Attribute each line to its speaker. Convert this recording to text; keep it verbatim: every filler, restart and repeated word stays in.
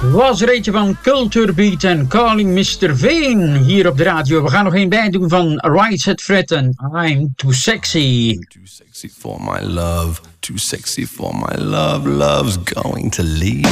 Speaker 1: Was er eentje van Culture Beat en Calling mister Veen hier op de radio. We gaan nog één bij doen van Right Said Fred en I'm Too Sexy.
Speaker 2: Too sexy for my love, too sexy for my love, love's going to leave.